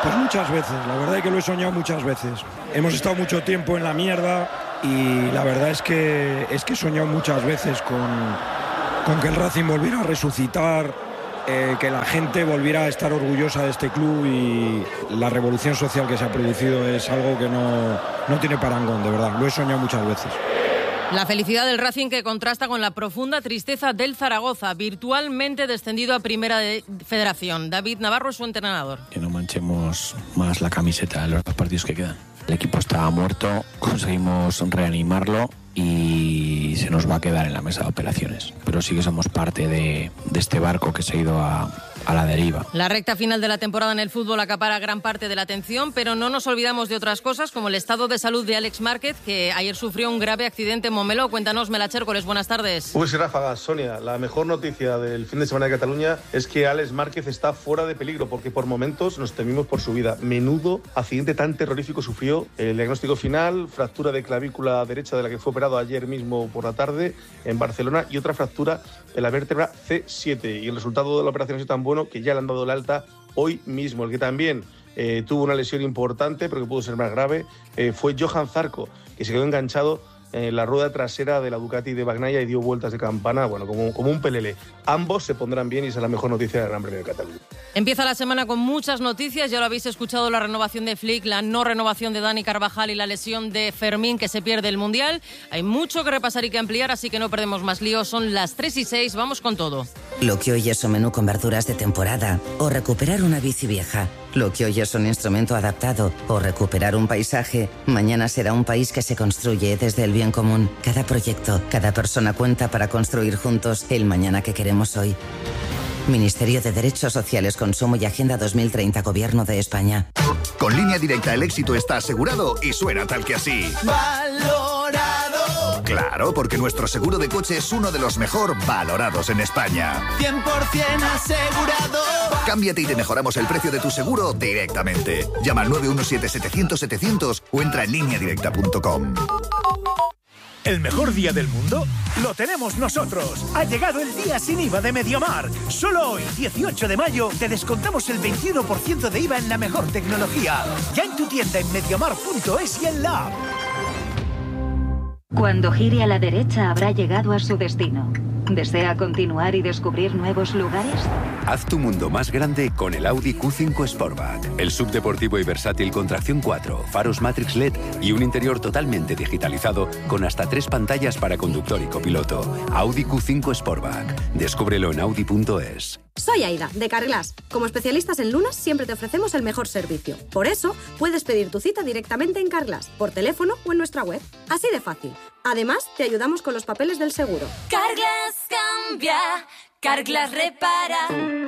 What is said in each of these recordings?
Pues muchas veces, la verdad es que lo he soñado muchas veces. Hemos estado mucho tiempo en la mierda y la verdad es que he soñado muchas veces con que el Racing volviera a resucitar, que la gente volviera a estar orgullosa de este club, y la revolución social que se ha producido es algo que no tiene parangón, de verdad, lo he soñado muchas veces. La felicidad del Racing que contrasta con la profunda tristeza del Zaragoza, virtualmente descendido a Primera Federación. David Navarro es su entrenador. Que no manchemos más la camiseta en los 2 partidos que quedan. El equipo estaba muerto, conseguimos reanimarlo y se nos va a quedar en la mesa de operaciones. Pero sí que somos parte de este barco que se ha ido a la deriva. La recta final de la temporada en el fútbol acapara gran parte de la atención, pero no nos olvidamos de otras cosas, como el estado de salud de Alex Márquez, que ayer sufrió un grave accidente en Montmeló. Cuéntanos, Melache Hércules, buenas tardes. Uy, sí, ráfagas, Sonia. La mejor noticia del fin de semana de Cataluña es que Alex Márquez está fuera de peligro, porque por momentos nos temimos por su vida. Menudo accidente tan terrorífico sufrió. El diagnóstico final: fractura de clavícula derecha, de la que fue operado ayer mismo por la tarde en Barcelona, y otra fractura de la vértebra C7. Y el resultado de la operación es tan bueno que ya le han dado el alta hoy mismo. El que también tuvo una lesión importante, pero que pudo ser más grave, fue Johan Zarco, que se quedó enganchado en la rueda trasera de la Ducati de Bagnaia y dio vueltas de campana, bueno, como un pelele. Ambos se pondrán bien y esa es la mejor noticia del Gran Premio de Cataluña. Empieza la semana con muchas noticias, ya lo habéis escuchado: la renovación de Flick, la no renovación de Dani Carvajal y la lesión de Fermín, que se pierde el Mundial. Hay mucho que repasar y que ampliar, así que no perdemos más lío. Son las 3:06, vamos con todo. Lo que hoy es un menú con verduras de temporada o recuperar una bici vieja. Lo que hoy es un instrumento adaptado o recuperar un paisaje, mañana será un país que se construye desde el bien común. Cada proyecto, cada persona cuenta para construir juntos el mañana que queremos hoy. Ministerio de Derechos Sociales, Consumo y Agenda 2030, Gobierno de España. Con Línea Directa el éxito está asegurado y suena tal que así. ¡Valorado! Claro, porque nuestro seguro de coche es uno de los mejor valorados en España. 100% asegurado. Cámbiate y te mejoramos el precio de tu seguro directamente. Llama al 917-700-700 o entra en lineadirecta.com. ¿El mejor día del mundo? ¡Lo tenemos nosotros! Ha llegado el día sin IVA de Mediamar. Solo hoy, 18 de mayo, te descontamos el 21% de IVA en la mejor tecnología. Ya en tu tienda en mediamar.es y en la app. Cuando gire a la derecha habrá llegado a su destino. ¿Desea continuar y descubrir nuevos lugares? Haz tu mundo más grande con el Audi Q5 Sportback. El subdeportivo y versátil con tracción 4, faros Matrix LED y un interior totalmente digitalizado con hasta 3 pantallas para conductor y copiloto. Audi Q5 Sportback. Descúbrelo en audi.es. Soy Aida, de Carglass. Como especialistas en lunas, siempre te ofrecemos el mejor servicio. Por eso, puedes pedir tu cita directamente en Carglass, por teléfono o en nuestra web. Así de fácil. Además, te ayudamos con los papeles del seguro. Carglass cambia, Carglass repara.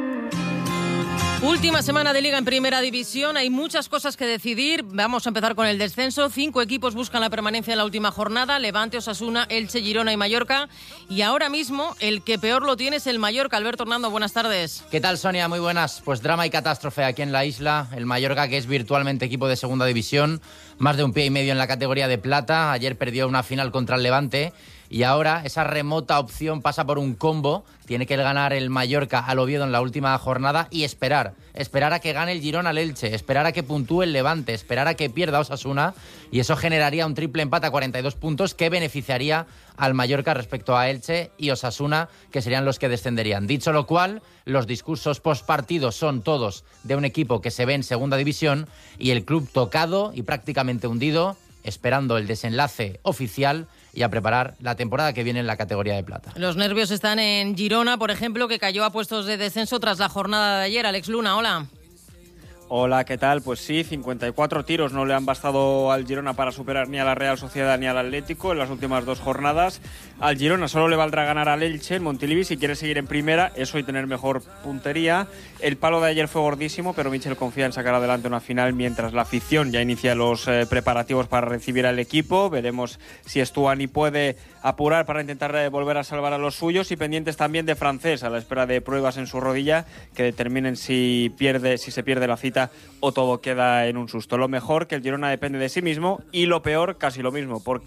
Última semana de Liga en Primera División, hay muchas cosas que decidir. Vamos a empezar con el descenso. 5 equipos buscan la permanencia en la última jornada: Levante, Osasuna, Elche, Girona y Mallorca. Y ahora mismo el que peor lo tiene es el Mallorca. Alberto Hernando, buenas tardes. ¿Qué tal, Sonia? Muy buenas. Pues drama y catástrofe aquí en la isla. El Mallorca, que es virtualmente equipo de Segunda División, más de un pie y medio en la categoría de plata. Ayer perdió una final contra el Levante. Y ahora esa remota opción pasa por un combo. Tiene que ganar el Mallorca al Oviedo en la última jornada y esperar a que gane el Girona al Elche, esperar a que puntúe el Levante, esperar a que pierda Osasuna, y eso generaría un triple empate a 42 puntos que beneficiaría al Mallorca respecto a Elche y Osasuna, que serían los que descenderían. Dicho lo cual, los discursos postpartido son todos de un equipo que se ve en Segunda División y el club tocado y prácticamente hundido, esperando el desenlace oficial y a preparar la temporada que viene en la categoría de plata. Los nervios están en Girona, por ejemplo, que cayó a puestos de descenso tras la jornada de ayer. Alex Luna, hola. Hola, ¿qué tal? Pues sí, 54 tiros no le han bastado al Girona para superar ni a la Real Sociedad ni al Atlético en las últimas 2 jornadas. Al Girona solo le valdrá ganar al Elche en Montilivi si quiere seguir en primera, eso y tener mejor puntería. El palo de ayer fue gordísimo, pero Michel confía en sacar adelante una final mientras la afición ya inicia los preparativos para recibir al equipo. Veremos si Stuani puede apurar para intentar volver a salvar a los suyos, y pendientes también de Francés a la espera de pruebas en su rodilla que determinen si se pierde la cita o todo queda en un susto. Lo mejor, que el Girona depende de sí mismo, y lo peor, casi lo mismo, porque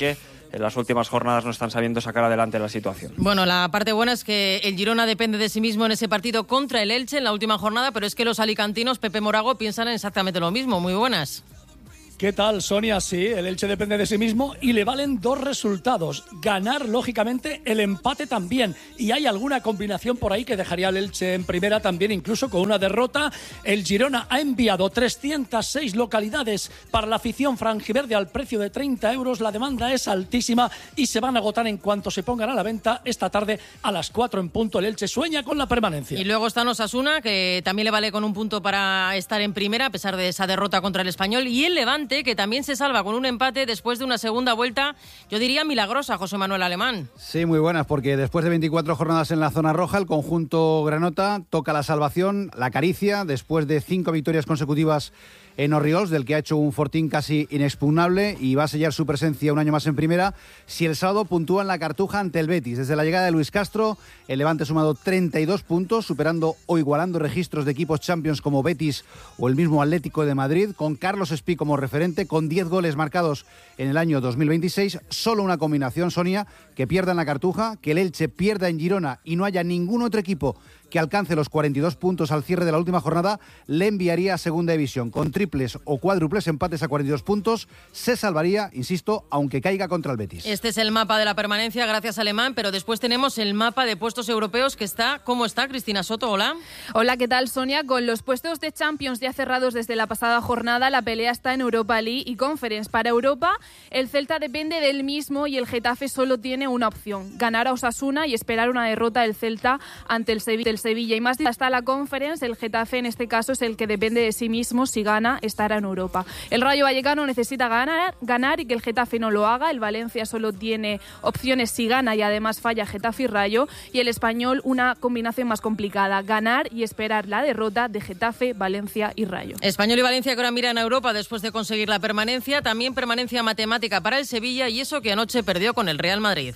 en las últimas jornadas no están sabiendo sacar adelante la situación. Bueno, la parte buena es que el Girona depende de sí mismo en ese partido contra el Elche en la última jornada, pero es que los alicantinos, Pepe Morago, piensan en exactamente lo mismo. Muy buenas. ¿Qué tal, Sonia? Sí, el Elche depende de sí mismo y le valen 2 resultados. Ganar, lógicamente, el empate también. Y hay alguna combinación por ahí que dejaría al Elche en primera también, incluso con una derrota. El Girona ha enviado 306 localidades para la afición franjiverde al precio de 30 euros. La demanda es altísima y se van a agotar en cuanto se pongan a la venta esta tarde a las 4 en punto. El Elche sueña con la permanencia. Y luego está Osasuna, que también le vale con un punto para estar en primera, a pesar de esa derrota contra el Español. Y el Levante, que también se salva con un empate después de una segunda vuelta, yo diría milagrosa, José Manuel Alemán. Sí, muy buenas, porque después de 24 jornadas en la zona roja, el conjunto granota toca la salvación, la acaricia, después de 5 victorias consecutivas en Orriols, del que ha hecho un fortín casi inexpugnable y va a sellar su presencia un año más en primera si el sábado puntúa en la Cartuja ante el Betis. Desde la llegada de Luis Castro, el Levante ha sumado 32 puntos, superando o igualando registros de equipos Champions como Betis o el mismo Atlético de Madrid, con Carlos Espí como referente, con 10 goles marcados en el año 2026. Solo una combinación, Sonia, que pierda en la Cartuja, que el Elche pierda en Girona y no haya ningún otro equipo que alcance los 42 puntos al cierre de la última jornada, le enviaría a segunda división. Con triples o cuádruples empates a 42 puntos, se salvaría, insisto, aunque caiga contra el Betis. Este es el mapa de la permanencia, gracias Alemán, pero después tenemos el mapa de puestos europeos que está, ¿cómo está? Cristina Soto, hola. Hola, ¿qué tal, Sonia? Con los puestos de Champions ya cerrados desde la pasada jornada, la pelea está en Europa League y Conference. Para Europa, el Celta depende del mismo y el Getafe solo tiene una opción: ganar a Osasuna y esperar una derrota del Celta ante el Sevilla. Y más hasta la Conference, el Getafe en este caso es el que depende de sí mismo. Si gana, estará en Europa. El Rayo Vallecano necesita ganar y que el Getafe no lo haga. El Valencia solo tiene opciones si gana y además falla Getafe y Rayo. Y el Español, una combinación más complicada: ganar y esperar la derrota de Getafe, Valencia y Rayo. Español y Valencia que ahora miran a Europa después de conseguir la permanencia. También permanencia matemática para el Sevilla, y eso que anoche perdió con el Real Madrid.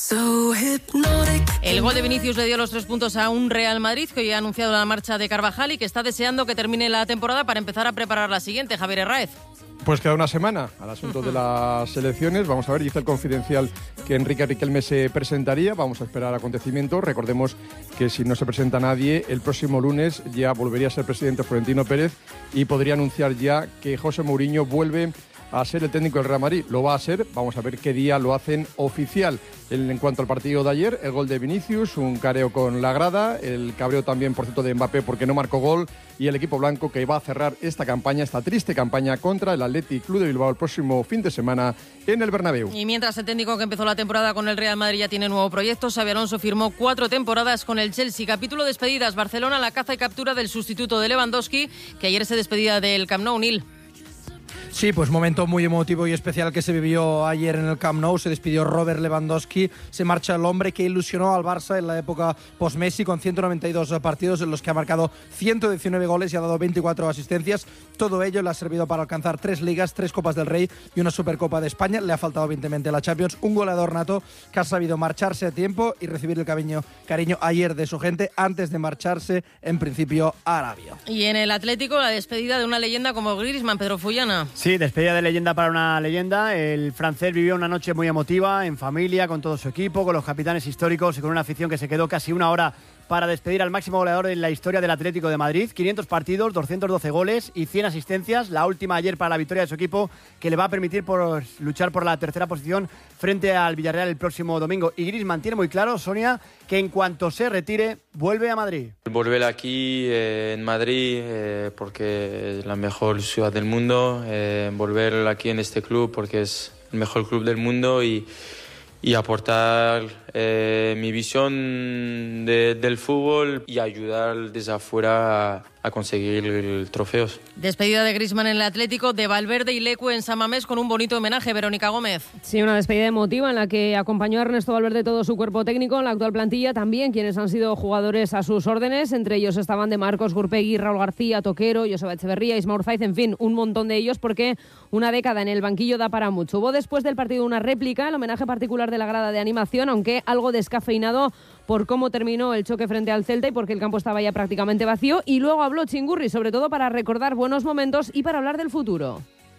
El gol de Vinicius le dio los 3 puntos a un Real Madrid que hoy ha anunciado la marcha de Carvajal y que está deseando que termine la temporada para empezar a preparar la siguiente. Javier Herráez. Pues queda una semana al asunto de las elecciones. Vamos a ver, dice el Confidencial que Enrique Riquelme se presentaría. Vamos a esperar acontecimientos. Recordemos que si no se presenta nadie, el próximo lunes ya volvería a ser presidente Florentino Pérez y podría anunciar ya que José Mourinho vuelve a ser el técnico del Real Madrid. Lo va a ser, vamos a ver qué día lo hacen oficial. En cuanto al partido de ayer, el gol de Vinicius, un careo con la grada, el cabreo también, por cierto, de Mbappé porque no marcó gol, y el equipo blanco que va a cerrar esta campaña, esta triste campaña contra el Athletic Club de Bilbao el próximo fin de semana en el Bernabéu. Y mientras el técnico que empezó la temporada con el Real Madrid ya tiene nuevo proyecto, Xabi Alonso firmó 4 temporadas con el Chelsea. Capítulo despedidas, Barcelona, la caza y captura del sustituto de Lewandowski, que ayer se despedía del Camp Nou. Nil. Sí, pues momento muy emotivo y especial que se vivió ayer en el Camp Nou. Se despidió Robert Lewandowski, se marcha el hombre que ilusionó al Barça en la época post-Messi, con 192 partidos en los que ha marcado 119 goles y ha dado 24 asistencias. Todo ello le ha servido para alcanzar 3 ligas, 3 Copas del Rey y una Supercopa de España. Le ha faltado evidentemente la Champions. Un goleador nato que ha sabido marcharse a tiempo y recibir el cariño ayer de su gente antes de marcharse en principio a Arabia. Y en el Atlético, la despedida de una leyenda como Griezmann, Pedro Fullana. Sí, despedida de leyenda para una leyenda. El francés vivió una noche muy emotiva, en familia, con todo su equipo, con los capitanes históricos y con una afición que se quedó casi una hora para despedir al máximo goleador en la historia del Atlético de Madrid. 500 partidos, 212 goles y 100 asistencias. La última ayer para la victoria de su equipo, que le va a permitir luchar por la tercera posición frente al Villarreal el próximo domingo. Y Griezmann tiene muy claro, Sonia, que en cuanto se retire, vuelve a Madrid. Volver aquí en Madrid porque es la mejor ciudad del mundo. Volver aquí en este club porque es el mejor club del mundo y aportar mi visión del fútbol y ayudar desde afuera a conseguir trofeos. Despedida de Griezmann en el Atlético, de Valverde y Leque en San Mamés con un bonito homenaje. Verónica Gómez. Sí, una despedida emotiva en la que acompañó a Ernesto Valverde todo su cuerpo técnico en la actual plantilla, también quienes han sido jugadores a sus órdenes. Entre ellos estaban de Marcos, Gurpegui, Raúl García, Toquero, Joseba Echeverría, Isma Urzaiz, en fin, un montón de ellos, porque una década en el banquillo da para mucho. Hubo después del partido una réplica, el homenaje particular de la grada de animación, aunque algo descafeinado por cómo terminó el choque frente al Celta y porque el campo estaba ya prácticamente vacío. Y luego habló Chingurri, sobre todo para recordar buenos momentos y para hablar del futuro.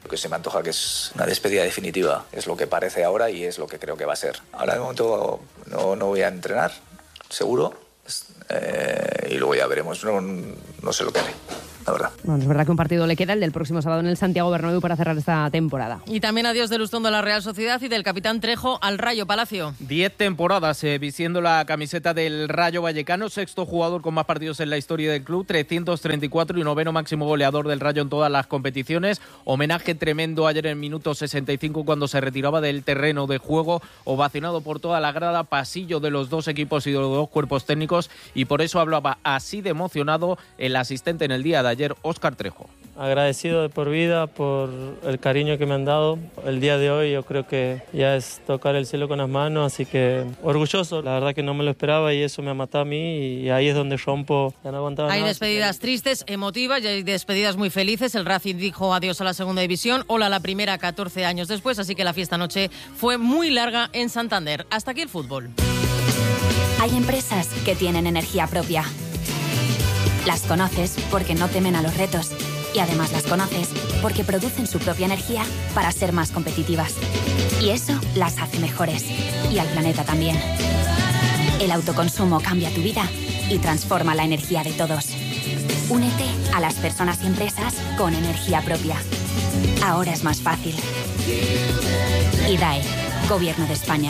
Lo que se me antoja que es una despedida definitiva, es lo que parece ahora y es lo que creo que va a ser. Ahora de momento no voy a entrenar, seguro, y luego ya veremos, no sé lo que haré. La verdad. Bueno, es verdad que un partido le queda, el del próximo sábado en el Santiago Bernabéu, para cerrar esta temporada. Y también adiós de Lustondo a la Real Sociedad y del capitán Trejo al Rayo Palacio. 10 temporadas vistiendo la camiseta del Rayo Vallecano, sexto jugador con más partidos en la historia del club, 334 y noveno máximo goleador del Rayo en todas las competiciones. Homenaje tremendo ayer en minuto 65 cuando se retiraba del terreno de juego, ovacionado por toda la grada, pasillo de los dos equipos y de los dos cuerpos técnicos, y por eso hablaba así de emocionado el asistente en el día de ayer, Óscar Trejo. Agradecido de por vida por el cariño que me han dado. El día de hoy yo creo que ya es tocar el cielo con las manos, así que orgulloso. La verdad que no me lo esperaba y eso me ha matado a mí y ahí es donde rompo. Ya no aguantaba Hay nada. despedidas tristes, emotivas y hay despedidas muy felices. El Racing dijo adiós a la segunda división, hola a la primera 14 años después, así que la fiesta anoche fue muy larga en Santander. Hasta aquí el fútbol. Hay empresas que tienen energía propia. Las conoces porque no temen a los retos y además las conoces porque producen su propia energía para ser más competitivas. Y eso las hace mejores y al planeta también. El autoconsumo cambia tu vida y transforma la energía de todos. Únete a las personas y empresas con energía propia. Ahora es más fácil. IDAE, Gobierno de España.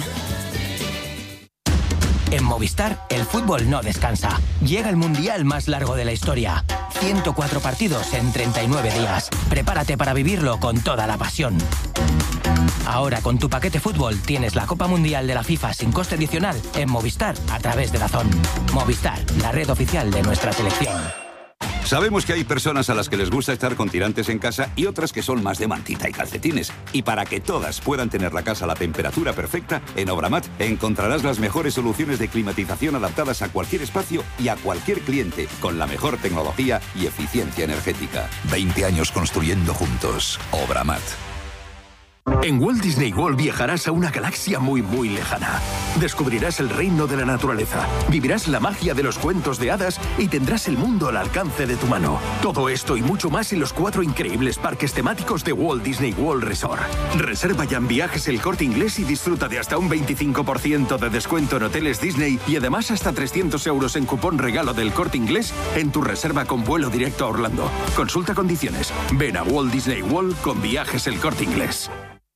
En Movistar, el fútbol no descansa. Llega el mundial más largo de la historia. 104 partidos en 39 días. Prepárate para vivirlo con toda la pasión. Ahora con tu paquete fútbol tienes la Copa Mundial de la FIFA sin coste adicional en Movistar a través de DAZN. Movistar, la red oficial de nuestra selección. Sabemos que hay personas a las que les gusta estar con tirantes en casa y otras que son más de mantita y calcetines. Y para que todas puedan tener la casa a la temperatura perfecta, en Obramat encontrarás las mejores soluciones de climatización adaptadas a cualquier espacio y a cualquier cliente, con la mejor tecnología y eficiencia energética. 20 años construyendo juntos. Obramat. En Walt Disney World viajarás a una galaxia muy, muy lejana. Descubrirás el reino de la naturaleza, vivirás la magia de los cuentos de hadas y tendrás el mundo al alcance de tu mano. Todo esto y mucho más en los 4 increíbles parques temáticos de Walt Disney World Resort. Reserva ya en Viajes El Corte Inglés y disfruta de hasta un 25% de descuento en hoteles Disney y además hasta 300 euros en cupón regalo del Corte Inglés en tu reserva con vuelo directo a Orlando. Consulta condiciones. Ven a Walt Disney World con Viajes El Corte Inglés.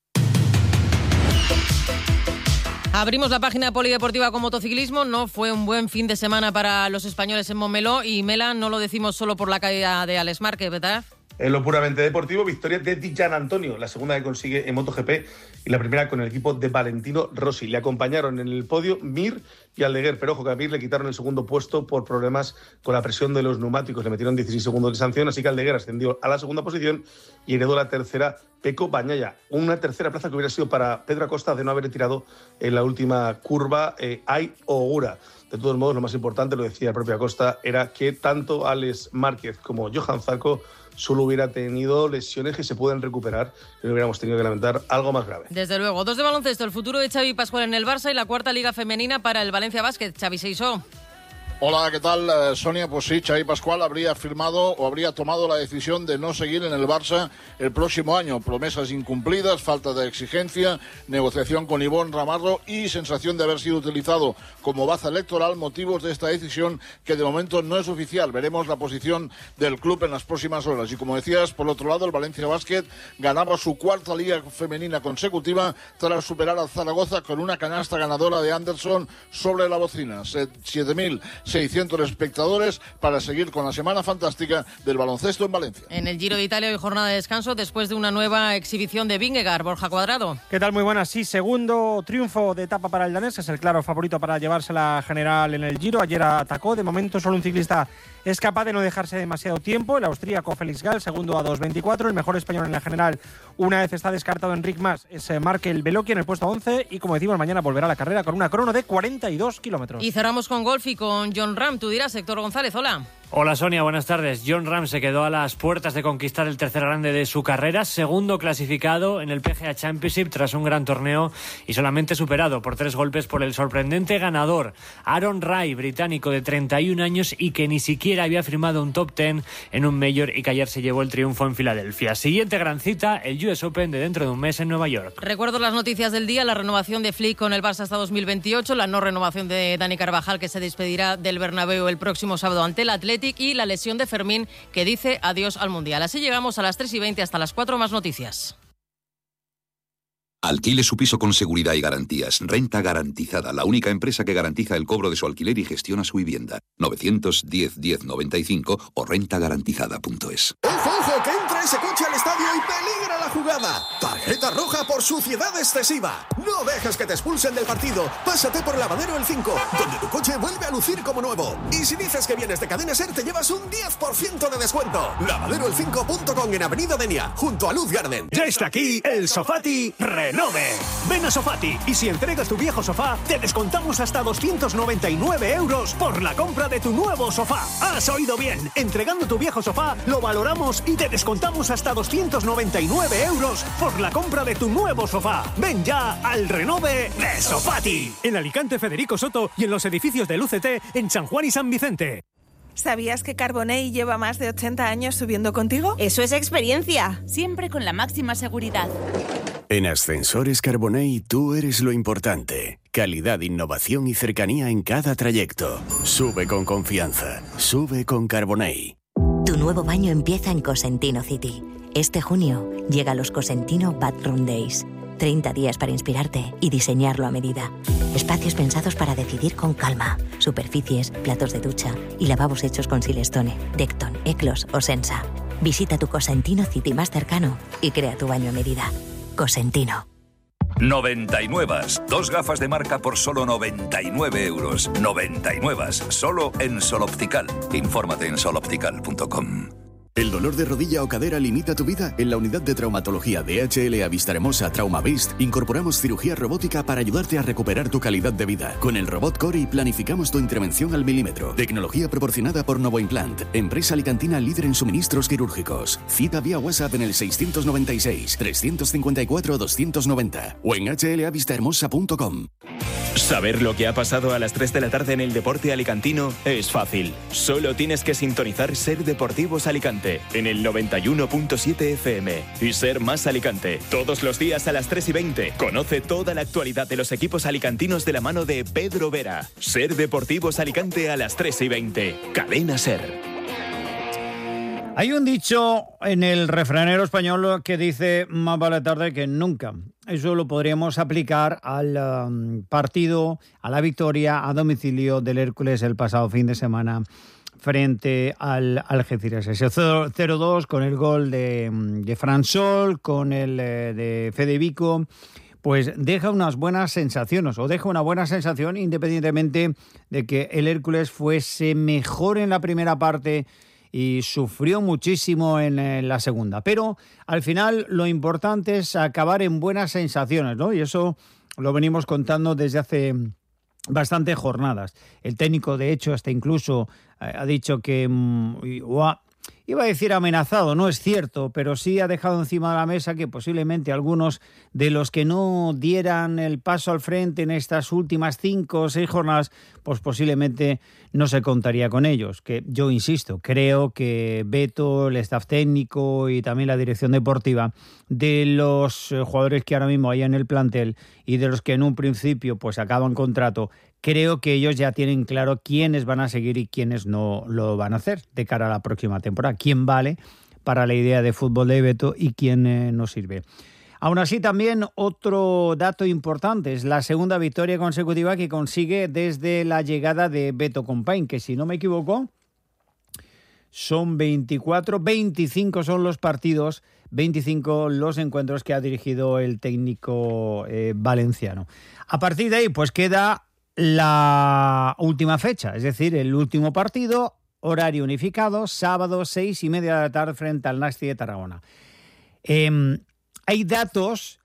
Abrimos la página polideportiva con motociclismo. No fue un buen fin de semana para los españoles en Montmeló y Mela, no lo decimos solo por la caída de Alex Márquez, ¿verdad? En lo puramente deportivo, victoria de Di Gianantonio, la segunda que consigue en MotoGP y la primera con el equipo de Valentino Rossi. Le acompañaron en el podio Mir y Aldeguer, pero ojo que a Mir le quitaron el segundo puesto por problemas con la presión de los neumáticos. Le metieron 16 segundos de sanción, así que Aldeguer ascendió a la segunda posición y heredó la tercera Pecco Bagnaia. Una tercera plaza que hubiera sido para Pedro Acosta de no haber tirado en la última curva Ai Ogura. De todos modos, lo más importante, lo decía el propio Acosta, era que tanto Alex Márquez como Johan Zarco solo hubiera tenido lesiones que se pueden recuperar y no hubiéramos tenido que lamentar algo más grave. Desde luego. 2 de baloncesto, el futuro de Xavi Pascual en el Barça y la 4ª Liga Femenina para el Valencia Basket. Xavi Seixó. Hola, ¿qué tal, Sonia? Pues sí, Xavi Pascual habría firmado o habría tomado la decisión de no seguir en el Barça el próximo año. Promesas incumplidas, falta de exigencia, negociación con Ivonne Ramarro y sensación de haber sido utilizado como baza electoral, motivos de esta decisión que de momento no es oficial. Veremos la posición del club en las próximas horas. Y como decías, por otro lado, el Valencia Basket ganaba su 4ª Liga Femenina consecutiva tras superar al Zaragoza con una canasta ganadora de Anderson sobre la bocina. 7.600 espectadores para seguir con la semana fantástica del baloncesto en Valencia. En el Giro de Italia hoy jornada de descanso después de una nueva exhibición de Vingegaard. Borja Cuadrado. ¿Qué tal? Muy buenas. Sí, segundo triunfo de etapa para el danés. Es el claro favorito para llevarse la general en el Giro. Ayer atacó. De momento solo un ciclista es capaz de no dejarse demasiado tiempo. El austríaco Félix Gall, segundo a 2.24. El mejor español en la general, una vez está descartado Enric Mas, es Markel Beloki en el puesto 11. Y como decimos, mañana volverá a la carrera con una crono de 42 kilómetros. Y cerramos con golf y con John Ram. Tú dirás, Héctor González, hola. Hola Sonia, buenas tardes. Jon Rahm se quedó a las puertas de conquistar el tercer grande de su carrera, segundo clasificado en el PGA Championship tras un gran torneo y solamente superado por 3 golpes por el sorprendente ganador Aaron Rai, británico de 31 años y que ni siquiera había firmado un top 10 en un Major y que ayer se llevó el triunfo en Filadelfia. Siguiente gran cita, el US Open de dentro de un mes en Nueva York. Recuerdo las noticias del día: la renovación de Flick con el Barça hasta 2028, la no renovación de Dani Carvajal, que se despedirá del Bernabéu el próximo sábado ante el Athletic, y la lesión de Fermín, que dice adiós al Mundial. Así llegamos a las 3:20, hasta las 4, más noticias. Alquile su piso con seguridad y garantías. Renta Garantizada, la única empresa que garantiza el cobro de su alquiler y gestiona su vivienda. 910-1095 o rentagarantizada.es. ¡Ojo, ojo! ¡Que entra ese coche al estadio y peligra la jugada! ¡Tarjeta roja por suciedad excesiva! No dejes que te expulsen del partido. Pásate por Lavadero El 5, donde tu coche vuelve a lucir como nuevo. Y si dices que vienes de Cadena Ser, te llevas un 10% de descuento. Lavaderoel5.com en Avenida Denia, junto a Luz Garden. Ya está aquí el Sofati Renove. Ven a Sofati y si entregas tu viejo sofá, te descontamos hasta 299 euros por la compra de tu nuevo sofá. ¿Has oído bien? Entregando tu viejo sofá, lo valoramos y te descontamos hasta 299 euros por la compra de tu nuevo sofá. Ven ya al Renove de Sofati. En Alicante, Federico Soto, y en los edificios del UCT en San Juan y San Vicente. ¿Sabías que Carbonell lleva más de 80 años subiendo contigo? Eso es experiencia. Siempre con la máxima seguridad. En Ascensores Carbonell tú eres lo importante. Calidad, innovación y cercanía en cada trayecto. Sube con confianza. Sube con Carbonell. Tu nuevo baño empieza en Cosentino City. Este junio llega los Cosentino Bathroom Days. 30 días para inspirarte y diseñarlo a medida. Espacios pensados para decidir con calma. Superficies, platos de ducha y lavabos hechos con Silestone, Decton, Eclos o Sensa. Visita tu Cosentino City más cercano y crea tu baño a medida. Cosentino. 99. 2 gafas de marca por solo 99 euros. 99. Solo en Sol Optical. Infórmate en soloptical.com. ¿El dolor de rodilla o cadera limita tu vida? En la unidad de traumatología de HLA Vistahermosa Trauma Beast incorporamos cirugía robótica para ayudarte a recuperar tu calidad de vida. Con el robot Cori planificamos tu intervención al milímetro. Tecnología proporcionada por Novoimplant, empresa alicantina líder en suministros quirúrgicos. Cita vía WhatsApp en el 696-354-290 o en hłavistahermosa.com. Saber lo que ha pasado a las 3 de la tarde en el deporte alicantino es fácil. Solo tienes que sintonizar Ser Deportivos Alicante en el 91.7 FM y Ser Más Alicante. Todos los días a las 3:20. Conoce toda la actualidad de los equipos alicantinos de la mano de Pedro Vera. Ser Deportivos Alicante a las 3:20. Cadena Ser. Hay un dicho en el refranero español que dice más vale tarde que nunca. Eso lo podríamos aplicar al partido, a la victoria a domicilio del Hércules el pasado fin de semana frente al Algeciras. Ese 0-2 con el gol de Fran Sol, con el de Fede Vico, pues deja unas buenas sensaciones, o deja una buena sensación independientemente de que el Hércules fuese mejor en la primera parte y sufrió muchísimo en la segunda. Pero al final lo importante es acabar en buenas sensaciones, ¿no? Y eso lo venimos contando desde hace bastantes jornadas. El técnico, de hecho, hasta incluso ha dicho que iba a decir amenazado, no es cierto, pero sí ha dejado encima de la mesa que posiblemente algunos de los que no dieran el paso al frente en estas últimas 5 o 6 jornadas, pues posiblemente no se contaría con ellos. Que yo insisto, creo que Beto, el staff técnico y también la dirección deportiva, de los jugadores que ahora mismo hay en el plantel y de los que en un principio pues acaban contrato, creo que ellos ya tienen claro quiénes van a seguir y quiénes no lo van a hacer de cara a la próxima temporada. Quién vale para la idea de fútbol de Beto y quién no sirve. Aún así, también otro dato importante es la segunda victoria consecutiva que consigue desde la llegada de Beto Compain, que si no me equivoco son 24, 25 son los partidos, 25 los encuentros que ha dirigido el técnico valenciano. A partir de ahí, pues queda la última fecha, es decir, el último partido, horario unificado, sábado 6:30 de la tarde frente al Nasti de Tarragona. Hay datos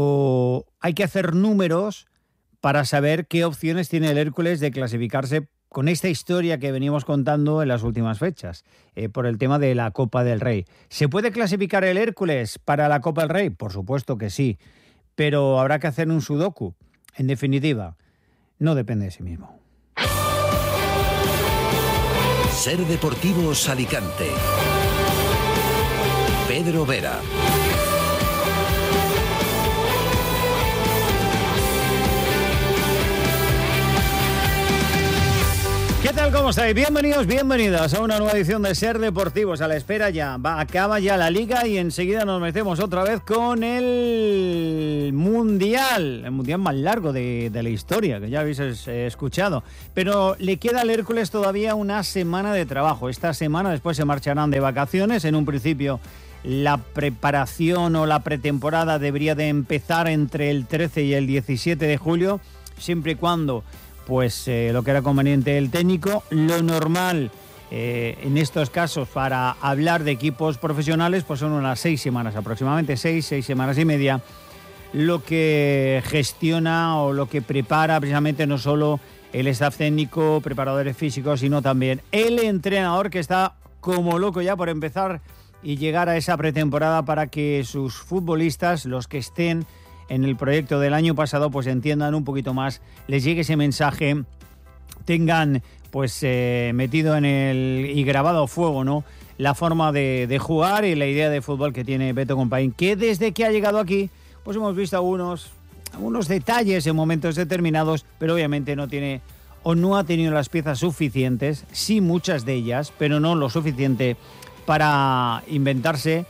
o hay que hacer números para saber qué opciones tiene el Hércules de clasificarse con esta historia que venimos contando en las últimas fechas, por el tema de la Copa del Rey. ¿Se puede clasificar el Hércules para la Copa del Rey? Por supuesto que sí, pero habrá que hacer un sudoku. En definitiva, no depende de sí mismo. Ser Deportivos Alicante. Pedro Vera. ¿Qué tal? ¿Cómo estáis? Bienvenidos, bienvenidas a una nueva edición de Ser Deportivos. A la espera ya, acaba ya la Liga y enseguida nos metemos otra vez con el Mundial más largo de la historia, que ya habéis escuchado. Pero le queda al Hércules todavía una semana de trabajo. Esta semana después se marcharán de vacaciones. En un principio la preparación o la pretemporada debería de empezar entre el 13 y el 17 de julio, siempre y cuando pues lo que era conveniente el técnico. Lo normal en estos casos para hablar de equipos profesionales pues son unas 6 semanas aproximadamente, 6 semanas y media, lo que gestiona o lo que prepara precisamente no solo el staff técnico, preparadores físicos, sino también el entrenador, que está como loco ya por empezar y llegar a esa pretemporada para que sus futbolistas, los que estén en el proyecto del año pasado, pues entiendan un poquito más, les llegue ese mensaje, tengan pues metido y grabado a fuego, ¿no?, la forma de jugar y la idea de fútbol que tiene Beto Compaín, que desde que ha llegado aquí pues hemos visto algunos detalles en momentos determinados, pero obviamente no tiene o no ha tenido las piezas suficientes, sí muchas de ellas, pero no lo suficiente para inventarse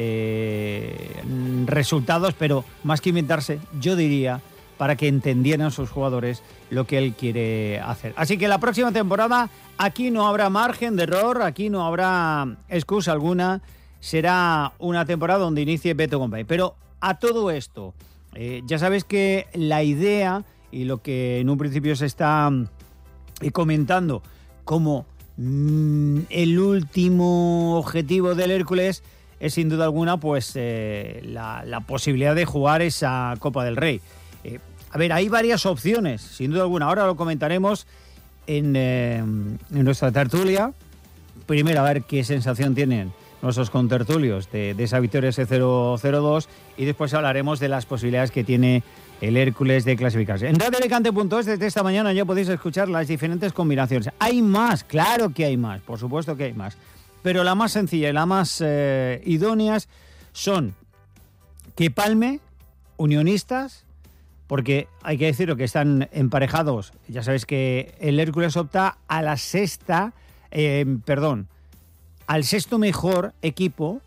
resultados, pero más que inventarse, yo diría, para que entendieran sus jugadores lo que él quiere hacer. Así que la próxima temporada aquí no habrá margen de error, aquí no habrá excusa alguna, será una temporada donde inicie Beto Compaín. Pero a todo esto, ya sabéis que la idea y lo que en un principio se está comentando como el último objetivo del Hércules es sin duda alguna pues la posibilidad de jugar esa Copa del Rey. A ver, hay varias opciones, sin duda alguna. Ahora lo comentaremos en nuestra tertulia. Primero, a ver qué sensación tienen nuestros contertulios de esa victoria, ese 0-2, y después hablaremos de las posibilidades que tiene el Hércules de clasificarse. En radioalicante.es desde esta mañana ya podéis escuchar las diferentes combinaciones. Hay más, claro que hay más, por supuesto que hay más. Pero la más sencilla y la más idóneas son que palme Unionistas, porque hay que decirlo que están emparejados. Ya sabéis que el Hércules opta a al sexto mejor equipo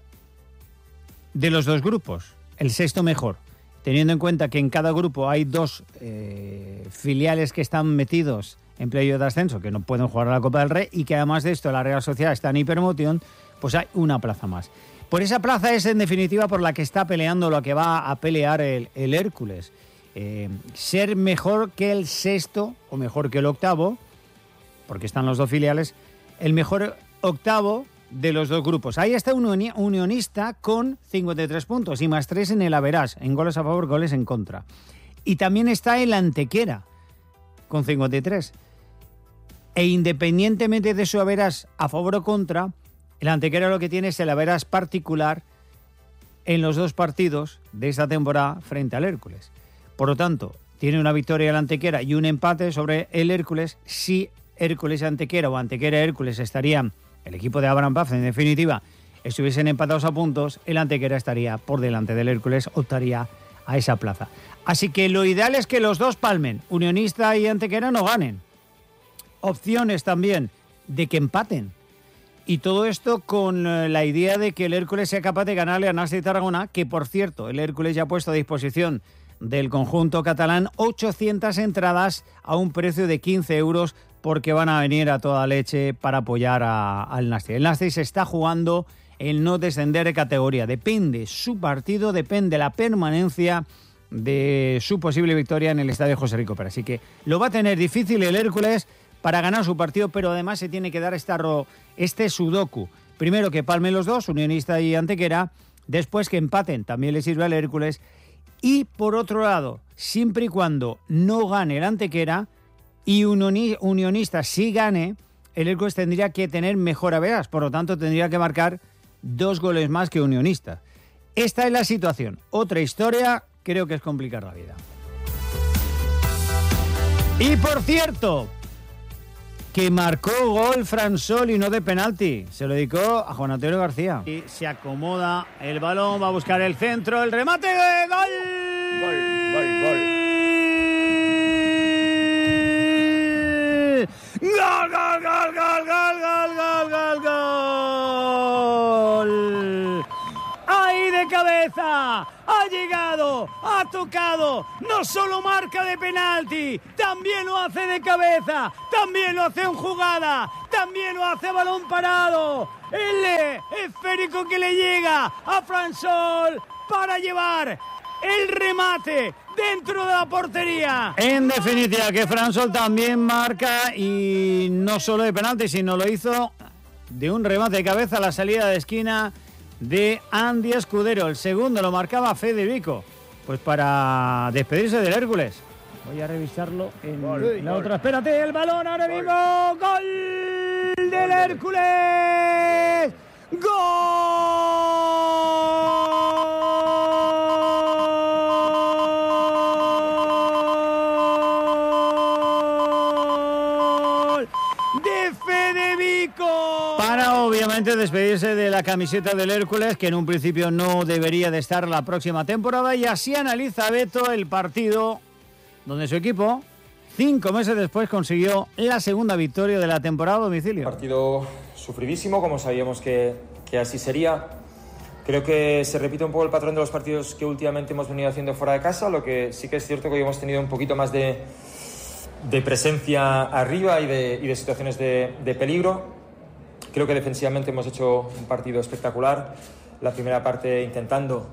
de los dos grupos. El sexto mejor. Teniendo en cuenta que en cada grupo hay 2 filiales que están metidos en playoff de ascenso, que no pueden jugar a la Copa del Rey, y que además de esto la Real Sociedad está en hipermoción, pues hay una plaza más. Por esa plaza es en definitiva por la que está peleando, lo que va a pelear el Hércules. Ser mejor que el sexto o mejor que el octavo, porque están los 2 filiales, el mejor octavo de los 2 grupos. Ahí está un Unionista con 53 puntos y más 3 en el average, en goles a favor, goles en contra. Y también está el Antequera con 53. E independientemente de su average a favor o contra, el Antequera lo que tiene es el average particular en los 2 partidos de esta temporada frente al Hércules. Por lo tanto, tiene una victoria el Antequera y un empate sobre el Hércules. Si Hércules-Antequera o Antequera-Hércules estarían, el equipo de Abraham Paz, en definitiva, estuviesen empatados a puntos, el Antequera estaría por delante del Hércules, optaría a esa plaza. Así que lo ideal es que los 2 palmen, Unionista y Antequera, no ganen. Opciones también de que empaten. Y todo esto con la idea de que el Hércules sea capaz de ganarle a Nasti Tarragona, que por cierto, el Hércules ya ha puesto a disposición del conjunto catalán 800 entradas a un precio de 15 euros, porque van a venir a toda leche para apoyar al Nasti. El Nasti se está jugando el no descender de categoría. Depende su partido, depende la permanencia de su posible victoria en el estadio José Rico Pérez. Así que lo va a tener difícil el Hércules para ganar su partido, pero además se tiene que dar este sudoku. Primero que palmen los 2, Unionista y Antequera, después que empaten, también le sirve al Hércules. Y por otro lado, siempre y cuando no gane el Antequera, y Unionistas si gane, el Hércules tendría que tener mejor averas, por lo tanto tendría que marcar 2 goles más que Unionistas. Esta es la situación. Otra historia, creo que es complicar la vida. Y por cierto, que marcó gol Fransol y no de penalti. Se lo dedicó a Juan Antonio García. Y se acomoda el balón, va a buscar el centro, el remate, ¡gol! ¡Gol! ¡Gol, gol, gol, gol, gol, gol, gol, gol! ¡Ahí de cabeza! ¡Ha llegado! ¡Ha tocado! ¡No solo marca de penalti! ¡También lo hace de cabeza! ¡También lo hace en jugada! ¡También lo hace balón parado! El esférico que le llega a Fransol para llevar el remate dentro de la portería. En definitiva, que Fransol también marca y no solo de penalti, sino lo hizo de un remate de cabeza a la salida de esquina de Andy Escudero. El segundo lo marcaba Federico, pues para despedirse del Hércules. Voy a revisarlo en la otra. Espérate, el balón ahora mismo. ¡Gol del Hércules! ¡Gol de Federico! Para obviamente despedirse de la camiseta del Hércules, que en un principio no debería de estar la próxima temporada, y así analiza Beto el partido donde su equipo, 5 meses después, consiguió la segunda victoria de la temporada a domicilio. Partido sufridísimo, como sabíamos que así sería. Creo que se repite un poco el patrón de los partidos que últimamente hemos venido haciendo fuera de casa, lo que sí que es cierto que hoy hemos tenido un poquito más de presencia arriba y de situaciones de peligro. Creo que defensivamente hemos hecho un partido espectacular. La primera parte intentando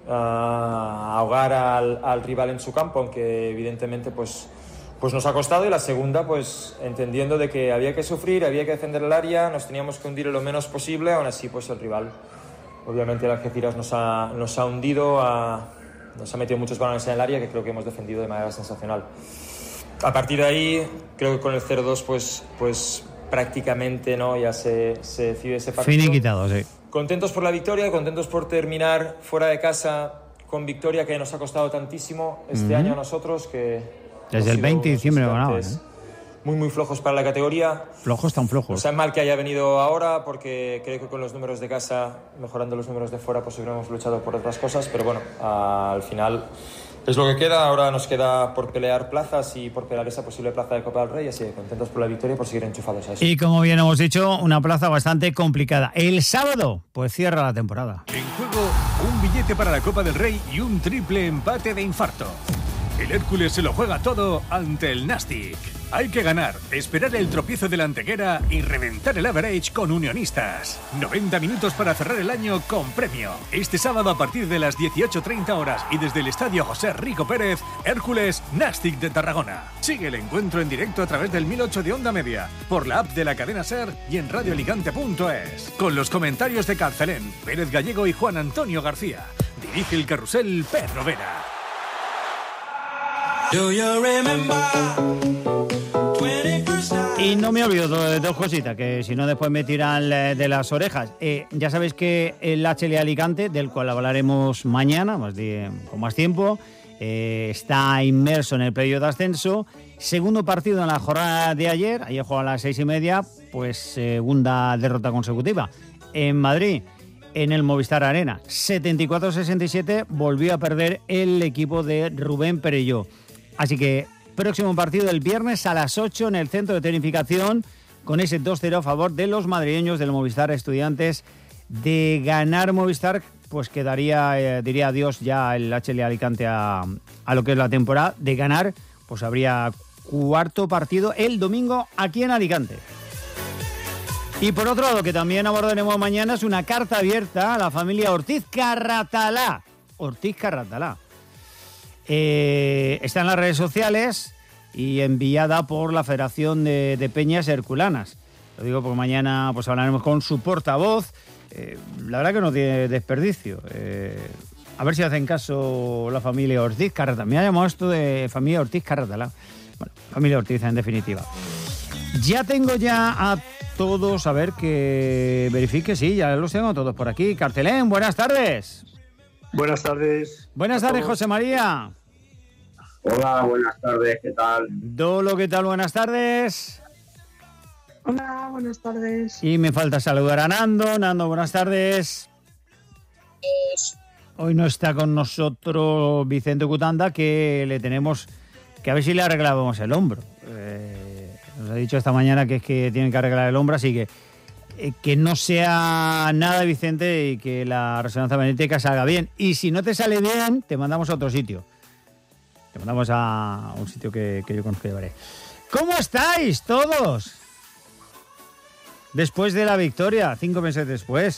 ahogar al rival en su campo, aunque evidentemente pues nos ha costado, y la segunda pues entendiendo de que había que sufrir, había que defender el área, nos teníamos que hundir lo menos posible. Aún así pues el rival, obviamente el Algeciras nos ha hundido, nos ha metido muchos balones en el área, que creo que hemos defendido de manera sensacional. A partir de ahí creo que con el 0-2 pues prácticamente no ya se decide ese partido. Finiquitado, sí. Contentos por la victoria, contentos por terminar fuera de casa con victoria, que nos ha costado tantísimo este año a nosotros, que desde el 20 de diciembre ganaban, muy flojos para la categoría. Flojos, tan flojos. O sea, mal que haya venido ahora, porque creo que con los números de casa, mejorando los números de fuera, pues hubiéramos luchado por otras cosas, pero bueno, al final es lo que queda. Ahora nos queda por pelear plazas y por pelear esa posible plaza de Copa del Rey, así que contentos por la victoria y por seguir enchufados a eso. Y como bien hemos dicho, una plaza bastante complicada. El sábado, pues cierra la temporada. En juego, un billete para la Copa del Rey y un triple empate de infarto. El Hércules se lo juega todo ante el Nastic. Hay que ganar, esperar el tropiezo de la Antequera y reventar el average con Unionistas. 90 minutos para cerrar el año con premio. Este sábado a partir de las 18:30 horas y desde el Estadio José Rico Pérez, Hércules Nastic de Tarragona. Sigue el encuentro en directo a través del 1008 de Onda Media, por la app de la cadena SER y en radioalicante.es. Con los comentarios de Carcelén, Pérez Gallego y Juan Antonio García. Dirige el carrusel Pedro Vera. Y no me olvido de dos cositas, que si no después me tiran de las orejas. Ya sabéis que el HL Alicante, del cual hablaremos mañana, con más tiempo, está inmerso en el periodo de ascenso. Segundo partido en la jornada de ayer jugó a las 6:30, pues segunda derrota consecutiva. En Madrid, en el Movistar Arena, 74-67, volvió a perder el equipo de Rubén Perelló. Así que próximo partido el viernes a las 8 en el centro de tecnificación, con ese 2-0 a favor de los madrileños del Movistar Estudiantes. De ganar Movistar, pues quedaría, diría adiós ya el HL Alicante a lo que es la temporada. De ganar, pues habría cuarto partido el domingo aquí en Alicante. Y por otro lado, que también abordaremos mañana, es una carta abierta a la familia Ortiz Carratalá. Ortiz Carratalá. Está en las redes sociales y enviada por la Federación de Peñas Herculanas. Lo digo porque mañana pues hablaremos con su portavoz. La verdad que no tiene desperdicio. A ver si hacen caso la familia Ortiz Carratalá. Me ha llamado esto de familia Ortiz Carratalá. Bueno, familia Ortiz, en definitiva. Ya tengo a todos, a ver que verifique, sí, ya los tengo todos por aquí. Cartelén, buenas tardes. Buenas tardes. Buenas tardes, José María. Hola, buenas tardes, ¿qué tal? Dolo, ¿qué tal? Buenas tardes. Hola, buenas tardes. Y me falta saludar a Nando. Nando, buenas tardes. Hoy no está con nosotros Vicente Cutanda, que le tenemos que a ver si le arreglamos el hombro. Nos ha dicho esta mañana que es que tienen que arreglar el hombro, así que no sea nada, Vicente, y que la resonancia magnética salga bien. Y si no te sale bien, te mandamos a otro sitio. Te mandamos a un sitio que yo conozco y llevaré. ¿Cómo estáis todos? Después de la victoria, 5 meses después.